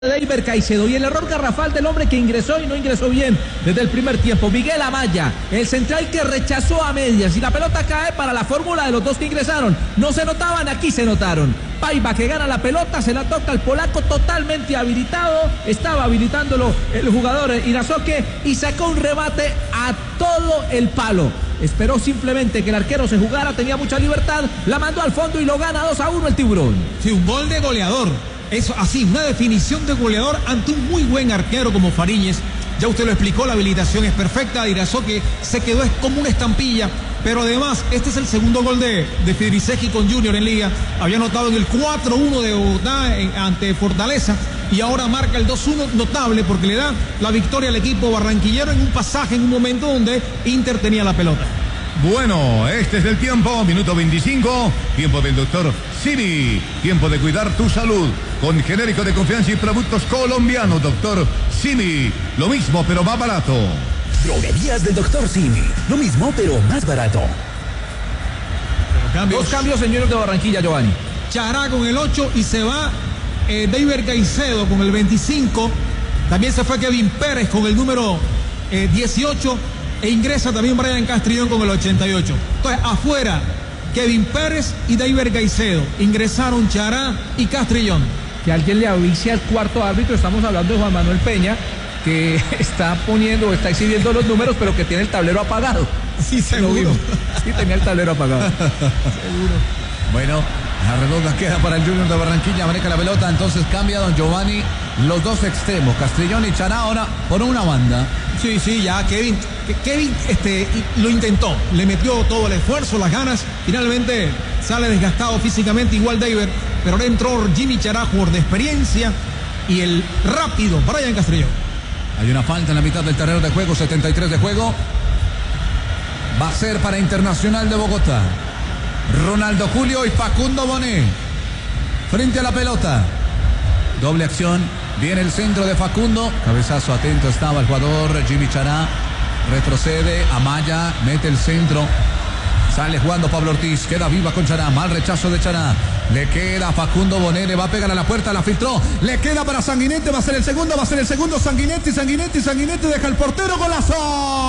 Deiber Caicedo y el error garrafal del hombre que ingresó y no ingresó bien desde el primer tiempo, Miguel Amaya, el central que rechazó a medias y la pelota cae para la fórmula de los dos que ingresaron. No se notaban, aquí se notaron. Paiva que gana la pelota, se la toca al polaco totalmente habilitado, estaba habilitándolo el jugador Irazoque y sacó un remate a todo el palo. Esperó simplemente que el arquero se jugara, tenía mucha libertad, la mandó al fondo y lo gana 2-1 el Tiburón. Sí, un gol de goleador. Eso así, una definición de goleador ante un muy buen arquero como Fariñez. Ya usted lo explicó, la habilitación es perfecta. Irazoque se quedó como una estampilla. Pero además, este es el segundo gol de Fidrisewski con Junior en Liga. Había anotado en el 4-1 de Bogotá ante Fortaleza. Y ahora marca el 2-1 notable porque le da la victoria al equipo barranquillero en un pasaje, en un momento donde Inter tenía la pelota. Bueno, este es el tiempo, minuto 25, tiempo del doctor Simi, tiempo de cuidar tu salud, con genérico de confianza y productos colombianos, doctor Simi, lo mismo pero más barato. Droguerías del doctor Simi, lo mismo pero más barato. Dos cambios, señores de Barranquilla, Giovanni. Chará con el 8 y se va Deiber Caicedo con el 25, también se fue Kevin Pérez con el número 18, e ingresa también Brian Castrillón con el 88. Entonces, afuera, Kevin Pérez y Deiber Caicedo. Ingresaron Chará y Castrillón. Que alguien le avise al cuarto árbitro, estamos hablando de Juan Manuel Peña, que está exhibiendo los números, pero que tiene el tablero apagado. Sí, seguro. Sí, tenía el tablero apagado. Seguro. Bueno, la redonda queda para el Junior de Barranquilla, maneja la pelota, entonces cambia don Giovanni los dos extremos, Castrillón y Chará ahora por una banda. Sí, ya Kevin lo intentó, le metió todo el esfuerzo, las ganas, finalmente sale desgastado físicamente igual Deiber, pero ahora entró Jimmy Chará, jugador de experiencia, y el rápido Brian Castrillón. Hay una falta en la mitad del terreno de juego, 73 de juego, va a ser para Internacional de Bogotá. Ronaldo Julio y Facundo Bonet frente a la pelota, doble acción, viene el centro de Facundo, cabezazo atento estaba el jugador Jimmy Chará, retrocede, Amaya mete el centro, sale jugando Pablo Ortiz, queda viva con Chará, mal rechazo de Chará, le queda a Facundo Bonet, le va a pegar a la puerta, la filtró, le queda para Sanguinetti, va a ser el segundo, Sanguinetti, deja el portero, golazo.